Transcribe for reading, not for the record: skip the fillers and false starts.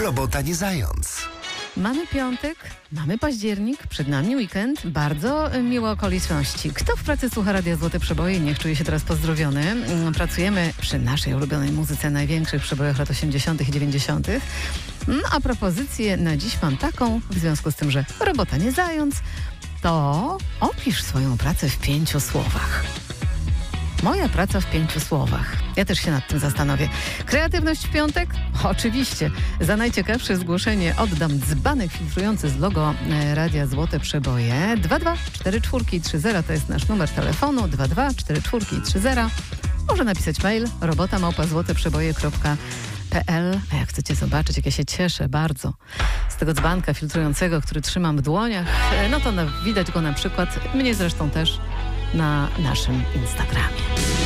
Robota nie zając. Mamy piątek, mamy październik, przed nami weekend, bardzo miłe okoliczności. Kto w pracy słucha Radia Złote Przeboje, niech czuje się teraz pozdrowiony. Pracujemy przy naszej ulubionej muzyce, największych przebojach lat 80. i 90. A propozycję na dziś mam taką, w związku z tym, że robota nie zając, to opisz swoją pracę w 5 słowach. Moja praca w 5 słowach. Ja też się nad tym zastanowię. Kreatywność w piątek? Oczywiście. Za najciekawsze zgłoszenie oddam dzbanek filtrujący z logo Radia Złote Przeboje. 224430 to jest nasz numer telefonu. 224430. Może napisać mail robota@złoteprzeboje.pl. A jak chcecie zobaczyć, jak ja się cieszę bardzo z tego dzbanka filtrującego, który trzymam w dłoniach, no to widać go na przykład, mnie zresztą też, na naszym Instagramie.